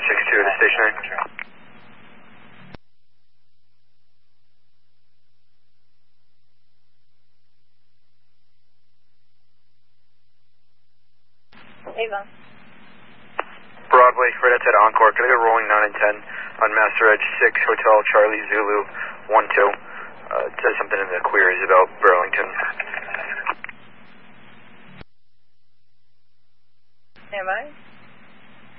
62 to stationary. Avon. Broadway, right outside Encore. Can I go rolling 9 and 10 on Master Edge 6, Hotel Charlie Zulu 12. It says something in the queries about Burlington.